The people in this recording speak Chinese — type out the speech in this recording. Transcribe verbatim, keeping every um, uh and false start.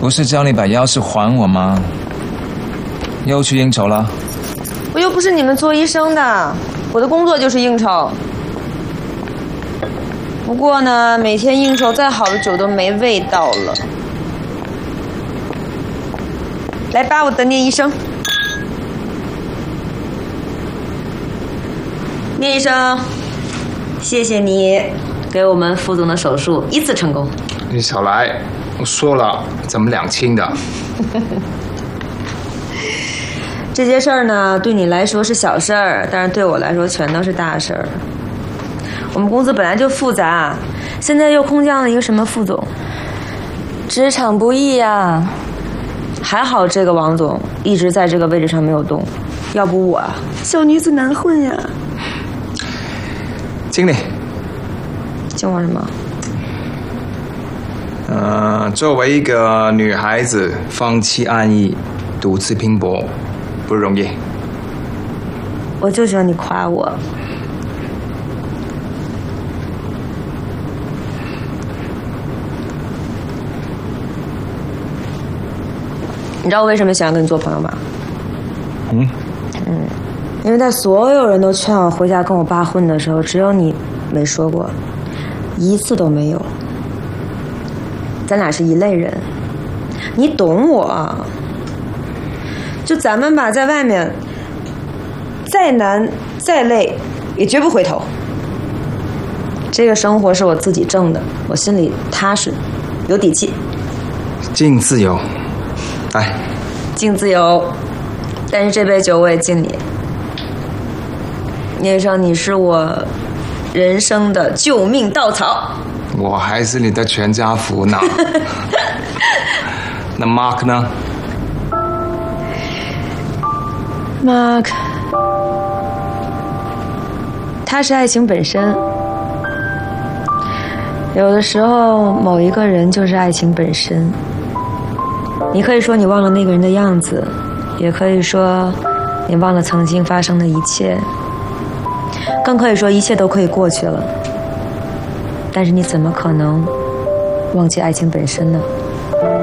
不是叫你把钥匙还我吗？又去应酬了？ 我又不是你们做医生的，我的工作就是应酬。不过呢，每天应酬再好的酒都没味道了。来吧，我等聂医生。聂医生，谢谢你给我们副总的手术一次成功。 你少来，我说了，咱们两清的。 这些事儿呢，对你来说是小事儿，但是对我来说全都是大事儿。我们公司本来就复杂，现在又空降了一个什么副总，职场不易呀。还好这个王总一直在这个位置上没有动，要不我小女子难混呀。 经理， 请我什么？ 呃，作为一个女孩子，放弃安逸，独自拼搏，不容易。 我就喜欢你夸我。你知道我为什么喜欢跟你做朋友吗？ 嗯嗯，因为在所有人都劝我回家跟我爸混的时候，只有你没说过，一次都没有。咱俩是一类人，你懂我。就咱们吧，在外面再难再累，也绝不回头。这个生活是我自己挣的，我心里踏实，有底气。 敬自由。来， 敬自由，但是这杯酒我也敬你。聂医生，你是我人生的救命稻草。 我还是你的全家福呢。那 Mark 呢 ？Mark， 他是爱情本身。有的时候，某一个人就是爱情本身。你可以说你忘了那个人的样子，也可以说你忘了曾经发生的一切，更可以说一切都可以过去了。但是你怎么可能忘记爱情本身呢？